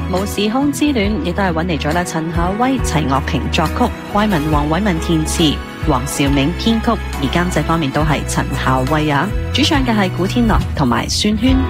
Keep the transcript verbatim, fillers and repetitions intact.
無時空之戀亦都係揾嚟咗啦，陳夏威、齊樂平作曲，怪文、黃偉文填詞，黃兆銘編曲，而監製方面都係陳夏威啊，主唱嘅係古天樂同埋孫軒。